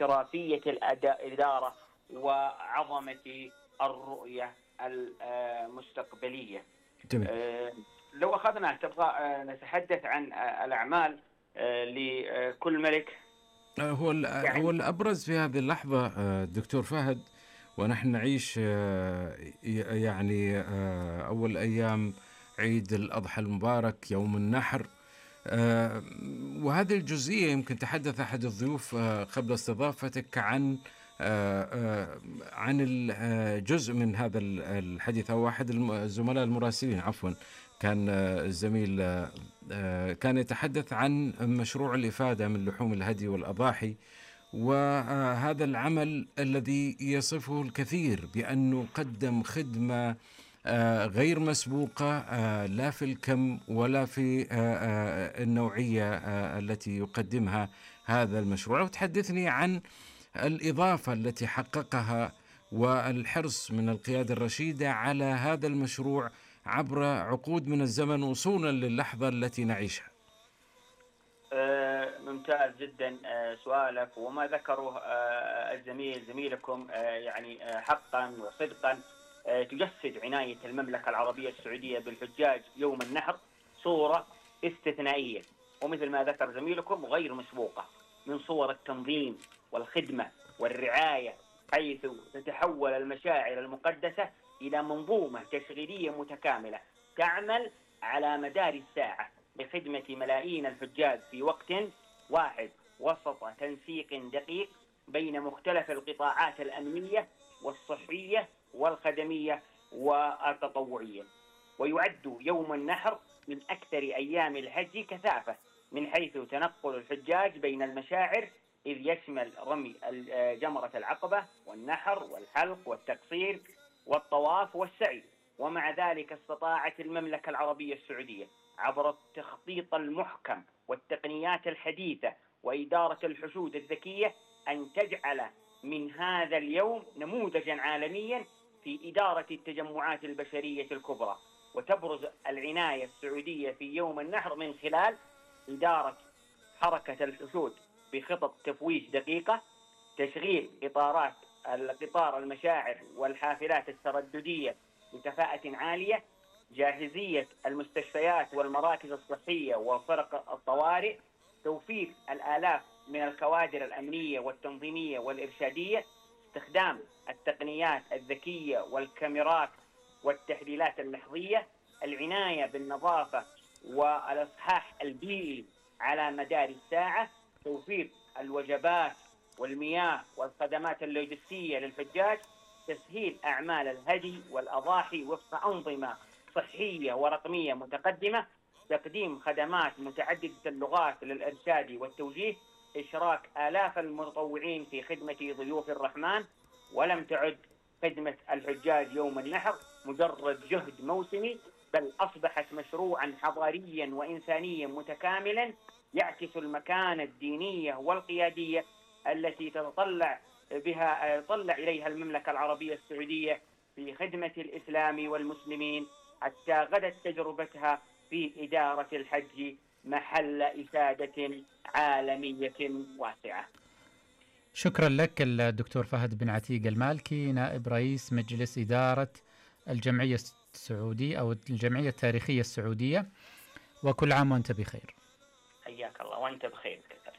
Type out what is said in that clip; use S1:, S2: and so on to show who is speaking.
S1: احترافية الإدارة وعظمة الرؤية المستقبلية.
S2: جميل.
S1: لو أخذنا تبغى نتحدث عن الأعمال لكل ملك.
S2: هو
S1: يعني
S2: الأبرز في هذه اللحظة دكتور فهد، ونحن نعيش يعني أول أيام عيد الأضحى المبارك، يوم النحر. وهذه الجزئية يمكن تحدث أحد الضيوف قبل استضافتك عن الجزء من هذا الحديث، أو أحد الزملاء المراسلين عفوا كان الزميل كان يتحدث عن مشروع الإفادة من لحوم الهدي والأضاحي، وهذا العمل الذي يصفه الكثير بأنه قدم خدمة غير مسبوقة، لا في الكم ولا في النوعية التي يقدمها هذا المشروع. وتحدثني عن الإضافة التي حققها والحرص من القيادة الرشيدة على هذا المشروع عبر عقود من الزمن وصولا للحظة التي نعيشها.
S1: ممتاز جدا سؤالك، وما ذكره زميلكم يعني حقا وصدقا تجسد عناية المملكة العربية السعودية بالحجاج يوم النحر صورة استثنائية، ومثل ما ذكر زميلكم غير مسبوقة من صور التنظيم والخدمة والرعاية، حيث تتحول المشاعر المقدسة إلى منظومة تشغيلية متكاملة تعمل على مدار الساعة لخدمة ملايين الحجاج في وقت واحد وسط تنسيق دقيق بين مختلف القطاعات الأمنية والصحية والخدمية والتطوعية. ويعد يوم النحر من أكثر أيام الحج كثافة من حيث تنقل الحجاج بين المشاعر، إذ يشمل رمي جمرة العقبة والنحر والحلق والتقصير والطواف والسعي. ومع ذلك استطاعت المملكة العربية السعودية عبر التخطيط المحكم والتقنيات الحديثة وإدارة الحشود الذكية أن تجعل من هذا اليوم نموذجا عالميا في إدارة التجمعات البشرية الكبرى. وتبرز العناية السعودية في يوم النحر من خلال إدارة حركة الحشود بخطط تفويج دقيقة، تشغيل قطار المشاعر والحافلات الترددية بكفاءة عالية، جاهزية المستشفيات والمراكز الصحية وفرق الطوارئ، توفير الآلاف من الكوادر الأمنية والتنظيمية والإرشادية، استخدام التقنيات الذكية والكاميرات والتحليلات اللحظية، العناية بالنظافة والإصحاح البيئي على مدار الساعة، توفير الوجبات والمياه والخدمات اللوجستية للحجاج، تسهيل أعمال الهدي والأضاحي وفق أنظمة صحية ورقمية متقدمة، تقديم خدمات متعددة اللغات للإرشاد والتوجيه، إشراك آلاف المتطوعين في خدمة ضيوف الرحمن. ولم تعد خدمة الحجاج يوم النحر مجرد جهد موسمي، بل أصبحت مشروعا حضاريا وإنسانيا متكاملا يعكس المكانة الدينية والقيادية التي تطلع إليها المملكة العربية السعودية في خدمة الإسلام والمسلمين، حتى غدت تجربتها في إدارة الحج محل إفادة عالمية واسعة.
S3: شكرا لك الدكتور فهد بن عتيق المالكي، نائب رئيس مجلس إدارة الجمعية السعودية أو الجمعية التاريخية السعودية، وكل عام وأنت بخير.
S1: حياك الله وأنت بخير.